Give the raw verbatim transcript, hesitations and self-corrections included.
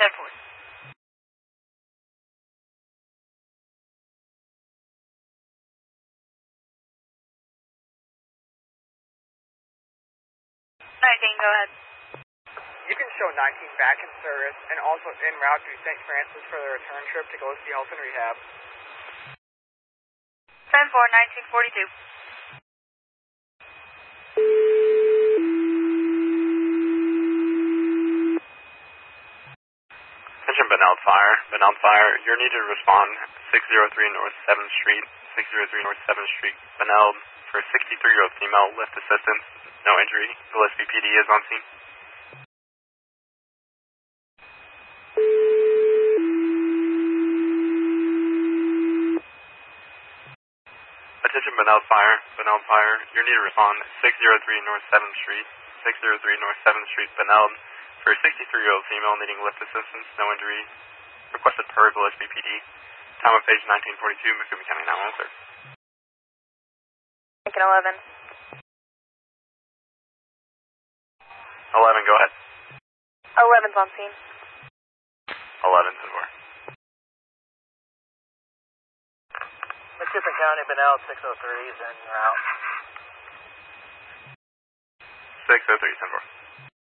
ten four. nineteen, go ahead. You can show nineteen back in service and also en route to Saint Francis for the return trip to go see health and rehab. ten four, nineteen forty-two. Attention Beneld Fire. Beneld Fire, you're needed to respond six oh three North seventh Street, six oh three North seventh Street, Beneld, for a sixty-three-year-old female, lift assistance, no injury. The S B P D is on scene. Attention Beneld Fire. Beneld Fire, you're needed to respond six oh three North seventh Street, six oh three North seventh Street, Beneld, for a sixty-three-year-old female needing lift assistance, no injury. Requested per the S B P D. Time of page nineteen forty-two, Macomb County nine one one, sir. Lincoln eleven. eleven, go ahead. eleven's on scene. eleven, ten four. Mississippi County, Beneld six oh three is en route. six oh three, ten four.